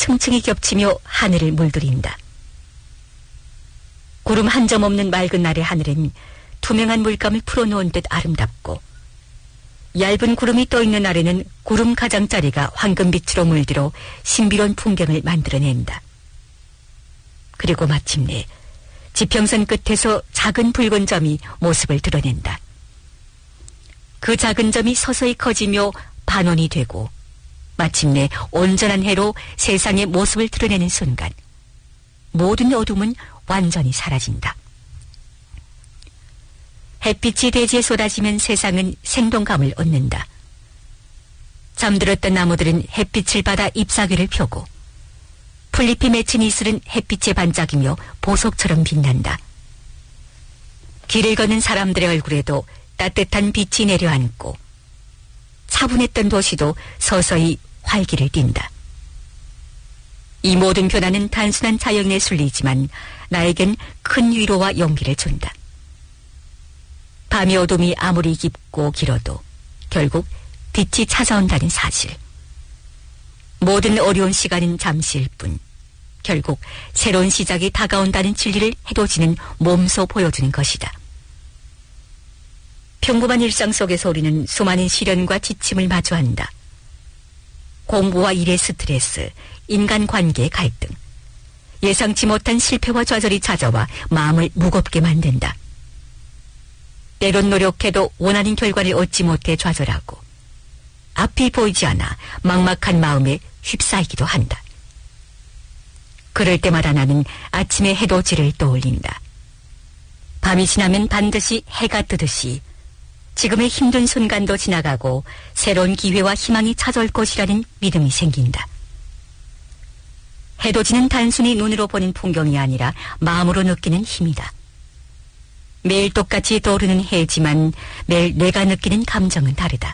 층층이 겹치며 하늘을 물들인다. 구름 한 점 없는 맑은 날의 하늘은 투명한 물감을 풀어놓은 듯 아름답고, 얇은 구름이 떠있는 날에는 구름 가장자리가 황금빛으로 물들어 신비로운 풍경을 만들어낸다. 그리고 마침내 지평선 끝에서 작은 붉은 점이 모습을 드러낸다. 그 작은 점이 서서히 커지며 반원이 되고 마침내 온전한 해로 세상의 모습을 드러내는 순간 모든 어둠은 완전히 사라진다. 햇빛이 대지에 쏟아지면 세상은 생동감을 얻는다. 잠들었던 나무들은 햇빛을 받아 잎사귀를 펴고 풀잎이 맺힌 이슬은 햇빛에 반짝이며 보석처럼 빛난다. 길을 걷는 사람들의 얼굴에도 따뜻한 빛이 내려앉고 차분했던 도시도 서서히 활기를 띈다. 이 모든 변화는 단순한 자연의 순리이지만 나에겐 큰 위로와 용기를 준다. 밤의 어둠이 아무리 깊고 길어도 결국 빛이 찾아온다는 사실. 모든 어려운 시간은 잠시일 뿐 결국 새로운 시작이 다가온다는 진리를 해돋이는 몸소 보여주는 것이다. 평범한 일상 속에서 우리는 수많은 시련과 지침을 마주한다. 공부와 일의 스트레스, 인간관계의 갈등, 예상치 못한 실패와 좌절이 찾아와 마음을 무겁게 만든다. 때론 노력해도 원하는 결과를 얻지 못해 좌절하고 앞이 보이지 않아 막막한 마음에 휩싸이기도 한다. 그럴 때마다 나는 아침의 해돋이를 떠올린다. 밤이 지나면 반드시 해가 뜨듯이 지금의 힘든 순간도 지나가고 새로운 기회와 희망이 찾아올 것이라는 믿음이 생긴다. 해돋이는 단순히 눈으로 보는 풍경이 아니라 마음으로 느끼는 힘이다. 매일 똑같이 떠오르는 해지만 매일 내가 느끼는 감정은 다르다.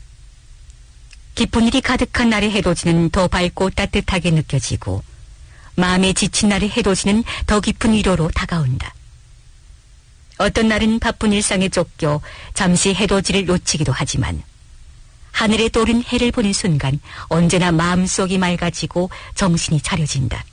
기쁜 일이 가득한 날의 해돋이는 더 밝고 따뜻하게 느껴지고 마음에 지친 날의 해돋이는 더 깊은 위로로 다가온다. 어떤 날은 바쁜 일상에 쫓겨 잠시 해돋이를 놓치기도 하지만 하늘에 떠오른 해를 보는 순간 언제나 마음속이 맑아지고 정신이 차려진다.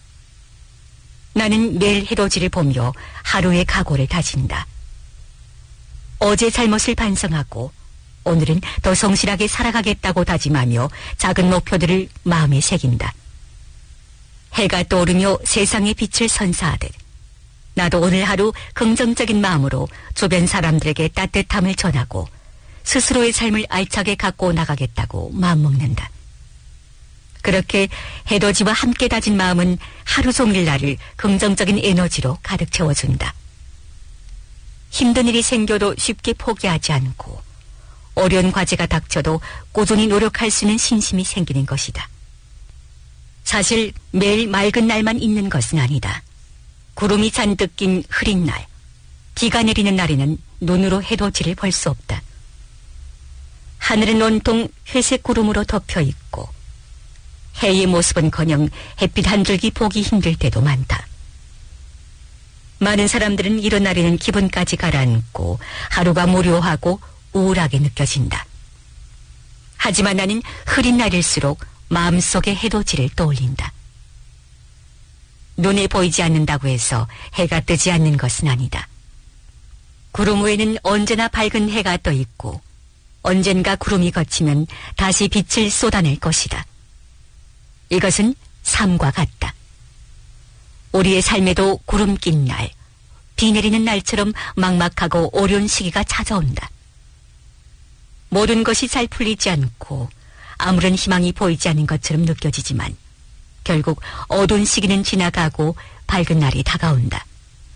나는 매일 해돋이를 보며 하루의 각오를 다진다. 어제 잘못을 반성하고 오늘은 더 성실하게 살아가겠다고 다짐하며 작은 목표들을 마음에 새긴다. 해가 떠오르며 세상의 빛을 선사하듯 나도 오늘 하루 긍정적인 마음으로 주변 사람들에게 따뜻함을 전하고 스스로의 삶을 알차게 갖고 나가겠다고 마음먹는다. 그렇게 해돋이와 함께 다진 마음은 하루 종일 나를 긍정적인 에너지로 가득 채워준다. 힘든 일이 생겨도 쉽게 포기하지 않고 어려운 과제가 닥쳐도 꾸준히 노력할 수 있는 신심이 생기는 것이다. 사실 매일 맑은 날만 있는 것은 아니다. 구름이 잔뜩 낀 흐린 날, 비가 내리는 날에는 눈으로 해돋이를 볼 수 없다. 하늘은 온통 회색 구름으로 덮여 있고 해의 모습은커녕 햇빛 한 줄기 보기 힘들 때도 많다. 많은 사람들은 이런 날에는 기분까지 가라앉고 하루가 무료하고 우울하게 느껴진다. 하지만 나는 흐린 날일수록 마음속에 해돋이를 떠올린다. 눈에 보이지 않는다고 해서 해가 뜨지 않는 것은 아니다. 구름 위에는 언제나 밝은 해가 떠 있고 언젠가 구름이 걷히면 다시 빛을 쏟아낼 것이다. 이것은 삶과 같다. 우리의 삶에도 구름 낀 날, 비 내리는 날처럼 막막하고 어려운 시기가 찾아온다. 모든 것이 잘 풀리지 않고 아무런 희망이 보이지 않는 것처럼 느껴지지만 결국 어두운 시기는 지나가고 밝은 날이 다가온다.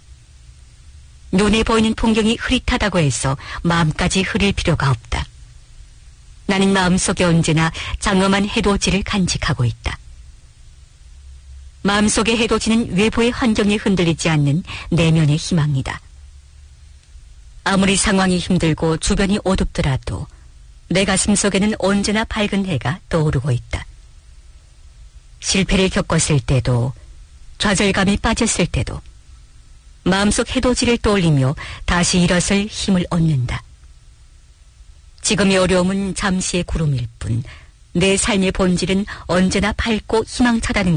눈에 보이는 풍경이 흐릿하다고 해서 마음까지 흐릴 필요가 없다. 나는 마음속에 언제나 장엄한 해돋이를 간직하고 있다. 마음속의 해돋이는 외부의 환경에 흔들리지 않는 내면의 희망이다. 아무리 상황이 힘들고 주변이 어둡더라도 내 가슴 속에는 언제나 밝은 해가 떠오르고 있다. 실패를 겪었을 때도 좌절감에 빠졌을 때도 마음속 해돋이를 떠올리며 다시 일어설 힘을 얻는다. 지금의 어려움은 잠시의 구름일 뿐 내 삶의 본질은 언제나 밝고 희망차다는